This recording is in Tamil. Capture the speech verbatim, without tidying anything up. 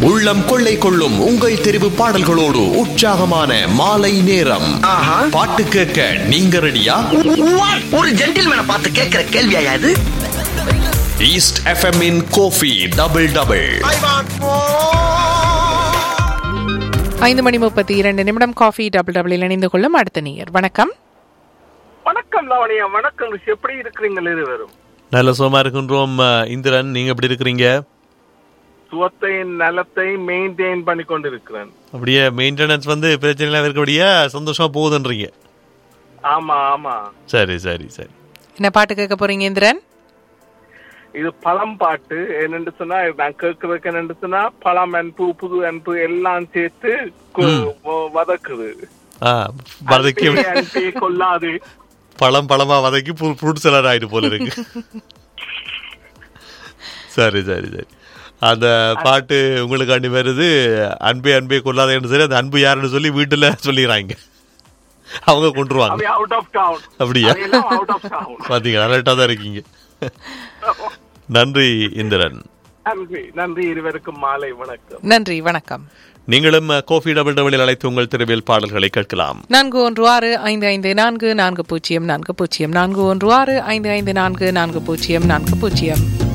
உள்ளம் கொள்ளை கொள்ளும் உங்கள் தெரிவு பாடல்களோடு உற்சாகமான மாலை நேரம். பாட்டு கேட்க நீங்க ரெடியா? ஒரு ஜென்டில்மேனை பார்த்து கேட்கிற கேள்வியா இது? ஈஸ்ட் எஃப்எம் இன் கோஃபி டபுள் டபுள். ஐந்து மணி முப்பத்தி இரண்டு நிமிடம் காஃபி டபுள் டபுள் இணைந்து கொள்ளும் அடுத்த நேயர். வணக்கம். வணக்கம் லாவணியா. வணக்கம். எப்படி இருக்கிறீங்க இருவரும்? நல்ல சுகமா இருக்கின்றோம். இந்திரன், நீங்க எப்படி இருக்கிறீங்க? சுவத்தை நலத்தை மெயின்டைன் பண்ணி கொண்டு இருக்கிறேன். அப்படியே மெயின்டெனன்ஸ் வந்து பிரச்சனை இருக்கபடியா சந்தோஷமா போகுதுன்றீங்க? ஆமா ஆமா. சரி சரி சரி. என்ன பாட்டு கேட்க போறீங்க இந்திரன்? இது பழம் பாட்டு. என்னன்னு சொன்னா நான் கேட்கறதுக்கு என்னன்னு சொன்னா பழம் அன்பு புது அன்பு எல்லாம் சேர்த்து வதக்குது. வதக்கி கொள்ளாது. பழம் பழமா வதக்கி ஃப்ரூட் சலாட் ஆயிட்டு போல இருக்கு. சரி சரி சரி. அந்த பாட்டு உங்களுக்காண்டி வருது. அன்பே அன்பே கொள்ளாதேன்னு சரி, அந்த அன்பு யாருன்னு சொல்லி வீட்டுல சொல்லிடுறாங்க, அவங்க கொண்டுருவாங்க. அப்படியா? பாத்தீங்க, அலர்ட்டா தான் இருக்கீங்க. நன்றி இந்திரன். நன்றி நன்றி இருவருக்கும் மாலை வணக்கம். நன்றி வணக்கம். நீங்களும் கோஃபி டபுள் டபுளில் அழைத்து உங்கள் திருவியல் பாடல்களை கேட்கலாம். நான்கு ஒன்று ஆறு ஐந்து ஐந்து நான்கு நான்கு பூஜ்ஜியம் நான்கு பூஜ்ஜியம் நான்கு ஒன்று ஆறு ஐந்து ஐந்து நான்கு நான்கு பூஜ்ஜியம் நான்கு பூஜ்ஜியம்.